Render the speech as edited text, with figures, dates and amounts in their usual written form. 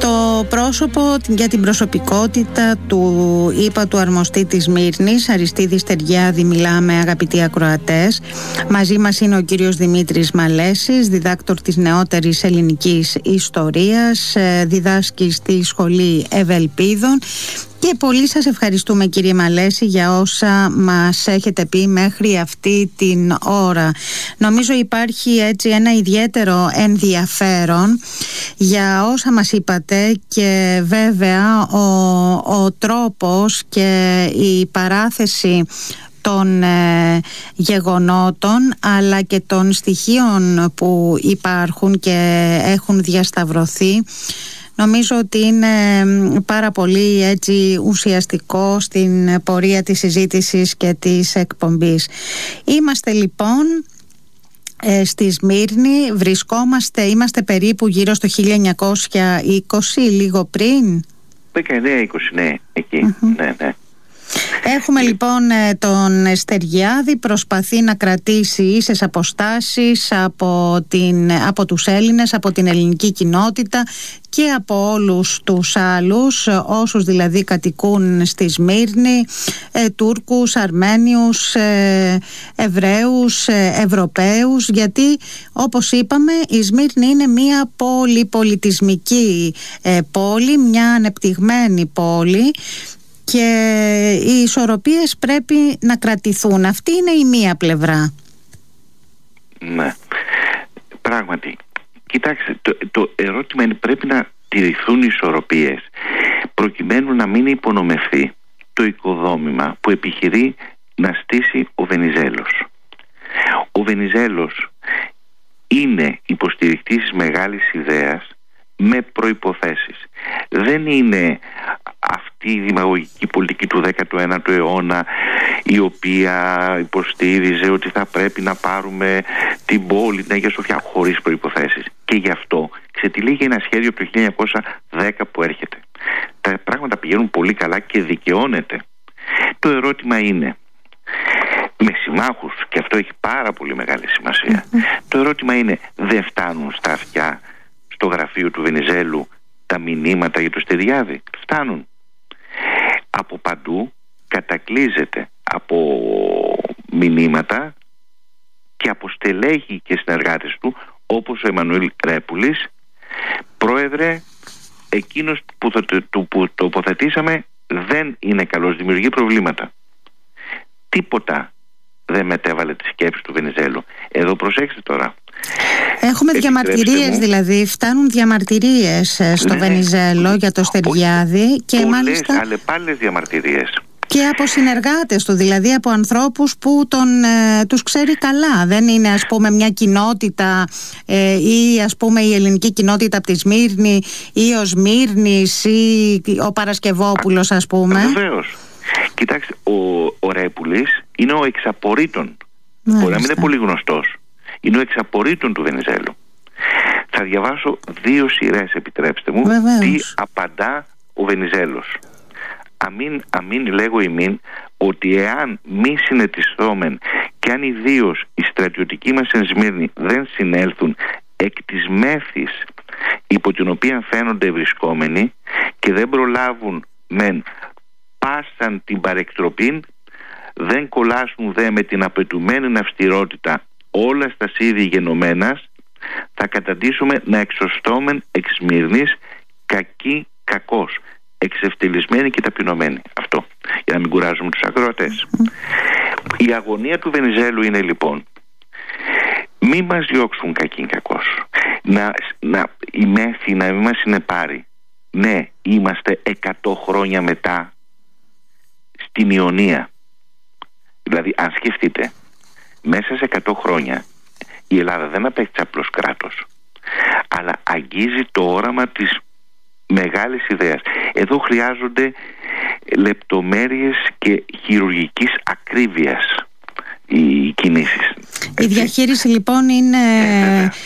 Το πρόσωπο για την προσωπικότητα του ύπατου αρμοστή της Σμύρνης, Αριστίδη Στεριάδη, μιλάμε, αγαπητοί ακροατές. Μαζί μας είναι ο κύριος Δημήτρης Μαλέσης, διδάκτορ της νεότερης ελληνικής ιστορίας, διδάσκει στη Σχολή Ευελπίδων. Και πολύ σας ευχαριστούμε, κύριε Μαλέση, για όσα μας έχετε πει μέχρι αυτή την ώρα. Νομίζω υπάρχει έτσι ένα ιδιαίτερο ενδιαφέρον για όσα μας είπατε και βέβαια ο τρόπος και η παράθεση των γεγονότων αλλά και των στοιχείων που υπάρχουν και έχουν διασταυρωθεί. Νομίζω ότι είναι πάρα πολύ έτσι ουσιαστικό στην πορεία της συζήτησης και της εκπομπής. Είμαστε λοιπόν στη Σμύρνη, είμαστε περίπου γύρω στο 1920, λίγο πριν. 19-20, ναι, εκεί, ναι. Έχουμε λοιπόν τον Στεριάδη, προσπαθεί να κρατήσει ίσες αποστάσεις από τους Έλληνες, από την ελληνική κοινότητα και από όλους τους άλλους, όσους δηλαδή κατοικούν στη Σμύρνη, Τούρκους, Αρμένιους, Εβραίους, Ευρωπαίους, γιατί όπως είπαμε η Σμύρνη είναι μια πολυπολιτισμική πόλη, μια ανεπτυγμένη πόλη και οι ισορροπίες πρέπει να κρατηθούν. Αυτή είναι η μία πλευρά. Ναι, πράγματι. Κοιτάξτε, το ερώτημα είναι, πρέπει να τηρηθούν οι ισορροπίες προκειμένου να μην υπονομευθεί το οικοδόμημα που επιχειρεί να στήσει ο Βενιζέλος. Ο Βενιζέλος είναι υποστηρικτής της μεγάλης ιδέας με προϋποθέσεις. Δεν είναι αυτή η δημαγωγική πολιτική του 19ου αιώνα η οποία υποστήριζε ότι θα πρέπει να πάρουμε την πόλη, την Αγία Σοφιά, χωρίς προϋποθέσεις. Και γι' αυτό ξετυλίγει ένα σχέδιο από το 1910 που έρχεται. Τα πράγματα πηγαίνουν πολύ καλά και δικαιώνεται. Το ερώτημα είναι, με συμμάχους, και αυτό έχει πάρα πολύ μεγάλη σημασία, το ερώτημα είναι, δεν φτάνουν στα αυτιά στο γραφείο του Βενιζέλου τα μηνύματα για το Στεριάδη? Φτάνουν. Από παντού κατακλείζεται από μηνύματα και από στελέχη και συνεργάτες του, όπως ο Εμμανουήλ Ρέπουλης. Πρόεδρε, εκείνος που τοποθετήσαμε δεν είναι καλός, δημιουργεί προβλήματα. Τίποτα δεν μετέβαλε τις σκέψεις του Βενιζέλου. Εδώ προσέξτε τώρα. Έχουμε διαμαρτυρίες, δηλαδή φτάνουν διαμαρτυρίες στο Βενιζέλο για το Στεριάδη και πολλές, μάλιστα αλλεπάλληλες διαμαρτυρίες. Και από συνεργάτες του, δηλαδή από ανθρώπους που τους ξέρει καλά. Δεν είναι ας πούμε μια κοινότητα ή ας πούμε η ελληνική κοινότητα από τη Σμύρνη ή ο Σμύρνης ή ο Παρασκευόπουλος ας πούμε. Βεβαίως. Κοιτάξτε, ο Ρέπουλης είναι ο εξαπορρίτων. Μπορεί να μην είναι πολύ γνωστός. Είναι ο εξαπορρίτων του Βενιζέλου. Θα διαβάσω 2 σειρές, επιτρέψτε μου. Βεβαίως. Τι απαντά ο Βενιζέλος. Αμήν λέγω ημίν ότι εάν μη συνετισθόμεν και αν ιδίως οι στρατιωτικοί μας εν Σμύρνη δεν συνέλθουν εκ της μέθης υπό την οποία φαίνονται βρισκόμενοι και δεν προλάβουν μεν πάσαν την παρεκτροπήν, δεν κολλάσουν δε με την απαιτουμένη αυστηρότητα όλα στα σίδη γενομένας, θα καταντήσουμε να εξωστόμεν εξ Σμύρνης κακή κακός, εξευτελισμένοι και ταπεινωμένοι. Αυτό, για να μην κουράζουμε τους ακροατές. Η αγωνία του Βενιζέλου είναι λοιπόν, μη μας διώξουν κακήν κακός, η μέθη να μην μας συνεπάρει. Ναι, είμαστε 100 χρόνια μετά στην Ιωνία. Δηλαδή, αν σκεφτείτε, μέσα σε 100 χρόνια η Ελλάδα δεν απέκτησε απλώς κράτος, αλλά αγγίζει το όραμα της μεγάλης ιδέας. Εδώ χρειάζονται λεπτομέρειες και χειρουργικής ακρίβειας οι κινήσεις. Η διαχείριση λοιπόν είναι